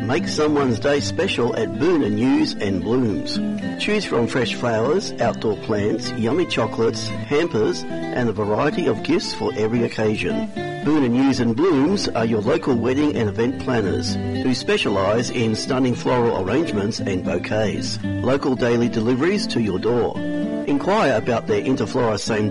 Make someone's day special at Boon & Hughes and Blooms. Choose from fresh flowers, outdoor plants, yummy chocolates, hampers and a variety of gifts for every occasion. Boon & Hughes and Blooms are your local wedding and event planners who specialise in stunning floral arrangements and bouquets. Local daily deliveries to your door. Inquire about their Interflora same